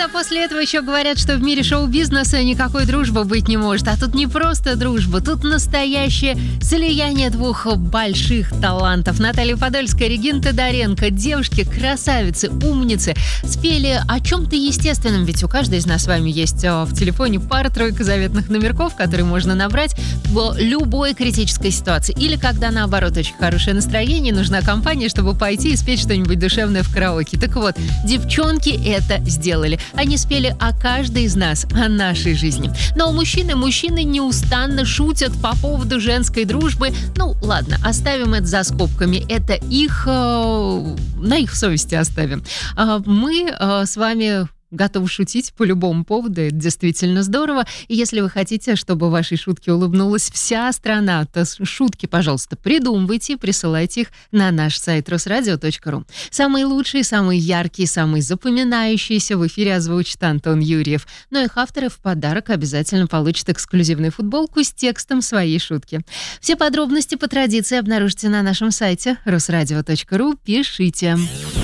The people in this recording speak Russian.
а после этого еще говорят, что в мире шоу-бизнеса никакой дружбы быть не может. А тут не просто дружба, тут настоящее слияние двух больших талантов. Наталья Подольская, Регина Тодоренко, девушки, красавицы, умницы, спели о чем-то естественном, ведь у каждой из нас с вами есть в телефоне пара-тройка заветных номерков, которые можно набрать в любой критической ситуации. Или когда, наоборот, очень хорошее настроение, нужна компания, чтобы пойти и спеть что-нибудь душевное в караоке. Так вот, девчонки это сделали. Они спели о каждой из нас, о нашей жизни. Но мужчины неустанно шутят по поводу женской дружбы. Ну, ладно, оставим это за скобками. Это их, на их совести оставим. Мы с вами готовы шутить по любому поводу, это действительно здорово. И если вы хотите, чтобы вашей шутке улыбнулась вся страна, то шутки, пожалуйста, придумывайте, присылайте их на наш сайт rosradio.ru. Самые лучшие, самые яркие, самые запоминающиеся в эфире озвучит Антон Юрьев. Но их авторы в подарок обязательно получат эксклюзивную футболку с текстом своей шутки. Все подробности по традиции обнаружите на нашем сайте rosradio.ru. Пишите.